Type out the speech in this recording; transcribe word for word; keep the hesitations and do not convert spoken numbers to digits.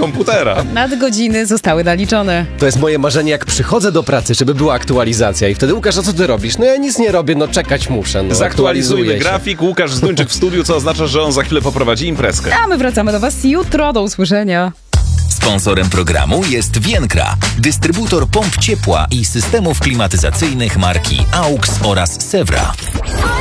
komputera. Nadgodziny zostały naliczone. To jest moje marzenie, jak przychodzę do pracy, żeby była aktualizacja i wtedy Łukasz, a co ty robisz? No ja nic nie robię, no czekać muszę. No, Zaktualizujmy się. grafik, Łukasz Zduńczyk w studiu, co oznacza, że on za chwilę poprowadzi imprezkę. A my wracamy do was jutro, do usłyszenia. Sponsorem programu jest Vienkra, dystrybutor pomp ciepła i systemów klimatyzacyjnych marki A U X oraz Sewra.